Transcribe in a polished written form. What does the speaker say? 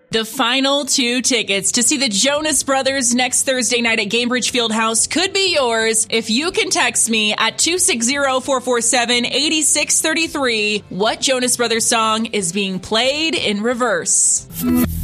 The final 2 tickets to see the Jonas Brothers next Thursday night at Gainbridge Fieldhouse could be yours if you can text me at 260-447-8633 what Jonas Brothers song is being played in reverse.